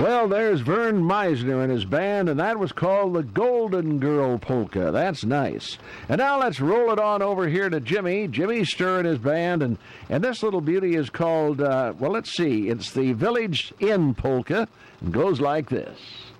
Well, there's Vern Meisner and his band, and that was called the Golden Girl Polka. That's nice. And now let's roll it on over here to Jimmy Sturr and his band, and this little beauty is called, well, let's see, it's the Village Inn Polka, and goes like this.